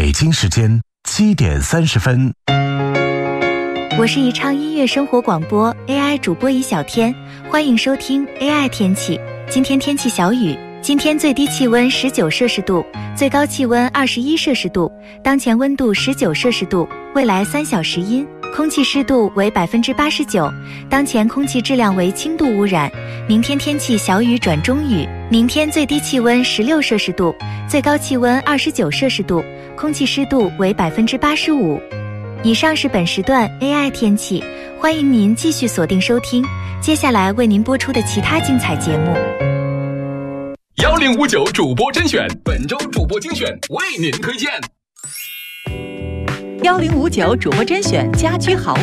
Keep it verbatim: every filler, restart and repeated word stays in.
北京时间七点三十分。 我是宜昌音乐生活广播 A I 主播宜小天，欢迎收听 A I 天气。今天天气小雨，今天最低气温十九摄氏度，最高气温二十一摄氏度，当前温度十九摄氏度，未来三小时阴，空气湿度为百分之八十九，当前空气质量为轻度污染。明天天气小雨转中雨，明天最低气温十六摄氏度，最高气温二十九摄氏度，空气湿度为百分之八十五。以上是本时段 A I 天气，欢迎您继续锁定收听，接下来为您播出的其他精彩节目。 幺零五九主播甄选，本周主播精选为您推荐。 幺零五九主播甄选家居好